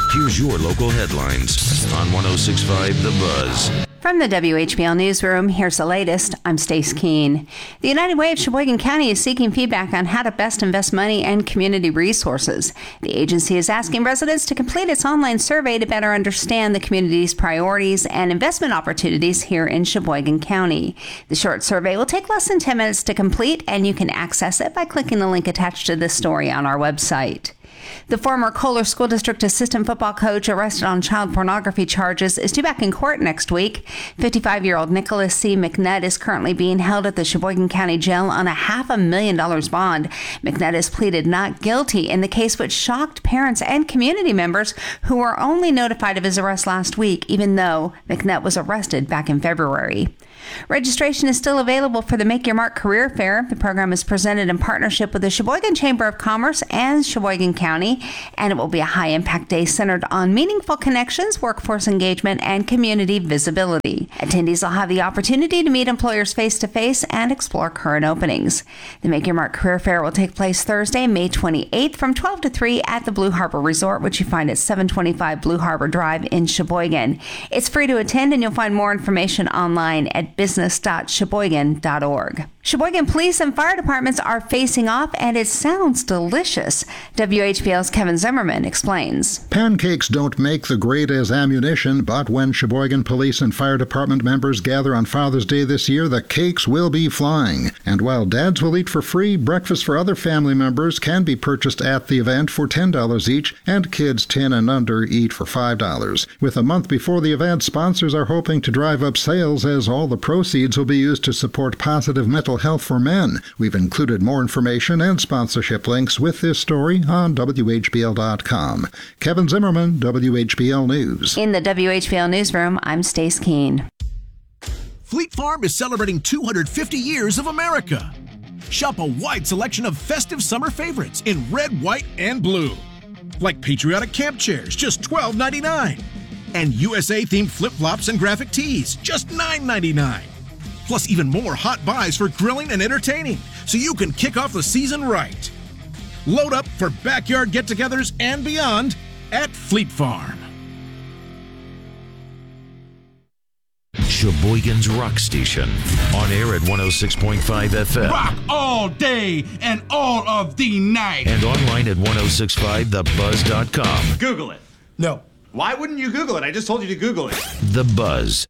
Here's your local headlines on 106.5 The Buzz. From the WHBL Newsroom, here's the latest. I'm Stace Keene. The United Way of Sheboygan County is seeking feedback on how to best invest money and community resources. The agency is asking residents to complete its online survey to better understand the community's priorities and investment opportunities here in Sheboygan County. The short survey will take less than 10 minutes to complete, and you can access it by clicking the link attached to this story on our website. The former Kohler School District assistant football coach arrested on child pornography charges is due back in court next week. 55-year-old Nicholas C. McNutt is currently being held at the Sheboygan County Jail on a $500,000 bond. McNutt has pleaded not guilty in the case, which shocked parents and community members who were only notified of his arrest last week, even though McNutt was arrested back in February. Registration is still available for the Make Your Mark Career Fair. The program is presented in partnership with the Sheboygan Chamber of Commerce and Sheboygan County, and it will be a high-impact day centered on meaningful connections, workforce engagement, and community visibility. Attendees will have the opportunity to meet employers face-to-face and explore current openings. The Make Your Mark Career Fair will take place Thursday, May 28th from 12 to 3 at the Blue Harbor Resort, which you find at 725 Blue Harbor Drive in Sheboygan. It's free to attend, and you'll find more information online at business.sheboygan.org. Sheboygan police and fire departments are facing off, and it sounds delicious. WHBL's Kevin Zimmerman explains. Pancakes don't make the grade as ammunition, but when Sheboygan police and fire department members gather on Father's Day this year, the cakes will be flying. And while dads will eat for free, breakfast for other family members can be purchased at the event for $10 each, and kids 10 and under eat for $5. With a month before the event, sponsors are hoping to drive up sales, as all the proceeds will be used to support positive mental health for men. We've included more information and sponsorship links with this story on WHBL.com. Kevin Zimmerman, WHBL News. In the WHBL Newsroom, I'm Stace Keene. Fleet Farm is celebrating 250 years of America. Shop a wide selection of festive summer favorites in red, white, and blue. Like patriotic camp chairs, just $12.99. And USA-themed flip-flops and graphic tees, just $9.99. Plus even more hot buys for grilling and entertaining, so you can kick off the season right. Load up for backyard get-togethers and beyond at Fleet Farm. Sheboygan's Rock Station, on air at 106.5 FM. Rock all day and all of the night. And online at 106.5thebuzz.com. Google it. No. Why wouldn't you Google it? I just told you to Google it. The Buzz.